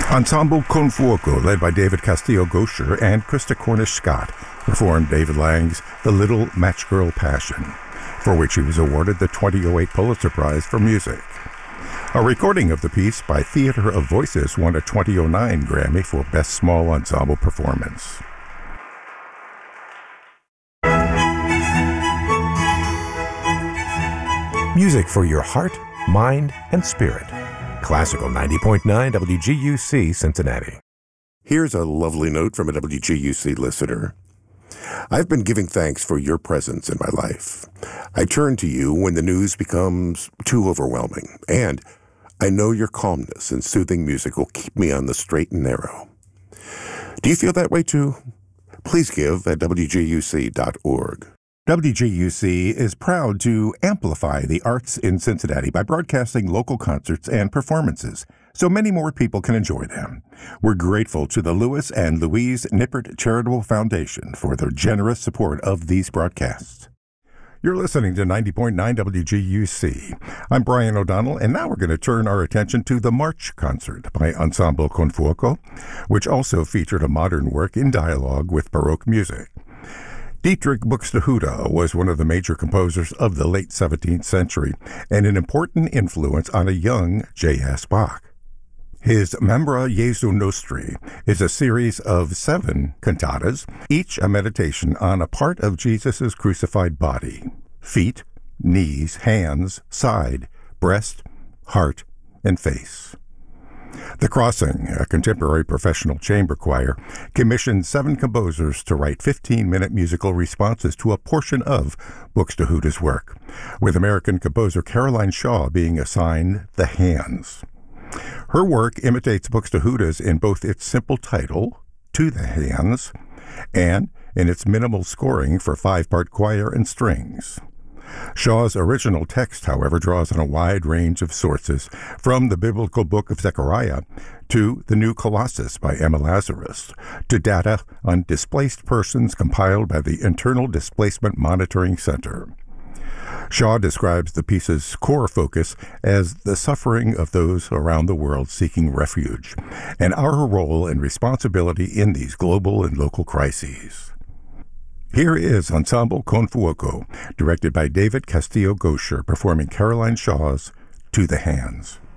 Ensemble Con Fuoco, led by David Castillo-Gosher and Krista Cornish-Scott, performed David Lang's The Little Match Girl Passion, for which he was awarded the 2008 Pulitzer Prize for Music. A recording of the piece by Theater of Voices won a 2009 Grammy for Best Small Ensemble Performance. Music for your heart, mind, and spirit. Classical 90.9 WGUC Cincinnati. Here's a lovely note from a WGUC listener. I've been giving thanks for your presence in my life. I turn to you when the news becomes too overwhelming, and I know your calmness and soothing music will keep me on the straight and narrow. Do you feel that way too? Please give at WGUC.org. WGUC is proud to amplify the arts in Cincinnati by broadcasting local concerts and performances so many more people can enjoy them. We're grateful to the Louis and Louise Nippert Charitable Foundation for their generous support of these broadcasts. You're listening to 90.9 WGUC. I'm Brian O'Donnell, and now we're going to turn our attention to the March concert by Ensemble Con Fuoco, which also featured a modern work in dialogue with Baroque music. Dietrich Buxtehude was one of the major composers of the late 17th century and an important influence on a young J.S. Bach. His Membra Jesu Nostri is a series of 7 cantatas, each a meditation on a part of Jesus' crucified body: feet, knees, hands, side, breast, heart, and face. The Crossing, a contemporary professional chamber choir, commissioned 7 composers to write 15-minute musical responses to a portion of Buxtehude's work, with American composer Caroline Shaw being assigned the hands. Her work imitates Buxtehude's in both its simple title, To the Hands, and in its minimal scoring for 5-part choir and strings. Shaw's original text, however, draws on a wide range of sources, from the biblical book of Zechariah to the New Colossus by Emma Lazarus, to data on displaced persons compiled by the Internal Displacement Monitoring Center. Shaw describes the piece's core focus as the suffering of those around the world seeking refuge, and our role and responsibility in these global and local crises. Here is Ensemble Con Fuoco, directed by David Castillo-Gosher, performing Caroline Shaw's To the Hands.